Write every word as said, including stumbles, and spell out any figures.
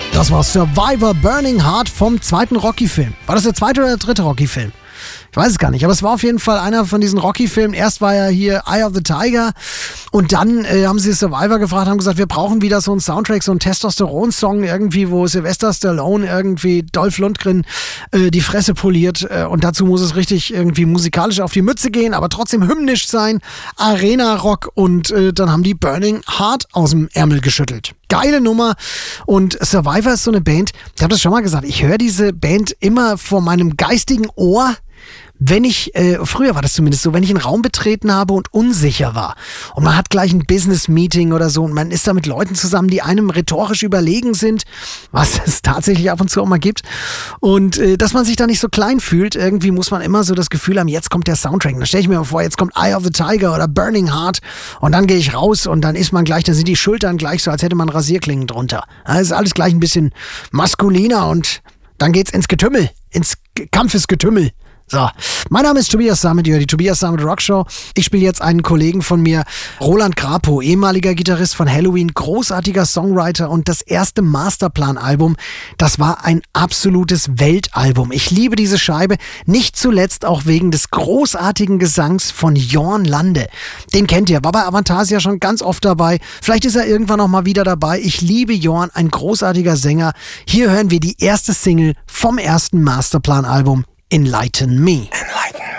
Das war Survivor Burning Heart vom zweiten Rocky-Film. War das der zweite oder der dritte Rocky-Film? Ich weiß es gar nicht, aber es war auf jeden Fall einer von diesen Rocky-Filmen. Erst war ja hier Eye of the Tiger und dann äh, haben sie Survivor gefragt, haben gesagt, wir brauchen wieder so einen Soundtrack, so einen Testosteron-Song irgendwie, wo Sylvester Stallone irgendwie Dolph Lundgren äh, die Fresse poliert äh, und dazu muss es richtig irgendwie musikalisch auf die Mütze gehen, aber trotzdem hymnisch sein, Arena-Rock und äh, dann haben die Burning Heart aus dem Ärmel geschüttelt. Geile Nummer und Survivor ist so eine Band, ich habe das schon mal gesagt, ich höre diese Band immer vor meinem geistigen Ohr, wenn ich, äh, früher war das zumindest so, wenn ich einen Raum betreten habe und unsicher war und man hat gleich ein Business-Meeting oder so und man ist da mit Leuten zusammen, die einem rhetorisch überlegen sind, was es tatsächlich ab und zu auch mal gibt und äh, dass man sich da nicht so klein fühlt, irgendwie muss man immer so das Gefühl haben, jetzt kommt der Soundtrack, dann stelle ich mir mal vor, jetzt kommt Eye of the Tiger oder Burning Heart und dann gehe ich raus und dann ist man gleich, dann sind die Schultern gleich so, als hätte man Rasierklingen drunter. Das ist alles gleich ein bisschen maskuliner und dann geht's ins Getümmel, ins Kampfesgetümmel. So, mein Name ist Tobias Sammet, ihr hört die Tobias Sammet Rockshow. Ich spiele jetzt einen Kollegen von mir, Roland Grapow, ehemaliger Gitarrist von Halloween, großartiger Songwriter und das erste Masterplan-Album, das war ein absolutes Weltalbum. Ich liebe diese Scheibe, nicht zuletzt auch wegen des großartigen Gesangs von Jorn Lande. Den kennt ihr, war bei Avantasia schon ganz oft dabei. Vielleicht ist er irgendwann noch mal wieder dabei. Ich liebe Jorn, ein großartiger Sänger. Hier hören wir die erste Single vom ersten Masterplan-Album, Enlighten Me. Enlighten.